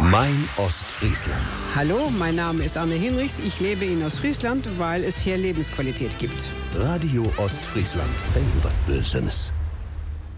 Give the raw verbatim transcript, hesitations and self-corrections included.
Mein Ostfriesland. Hallo, mein Name ist Anne Hinrichs. Ich lebe in Ostfriesland, weil es hier Lebensqualität gibt. Radio Ostfriesland. Irgendwas Böses.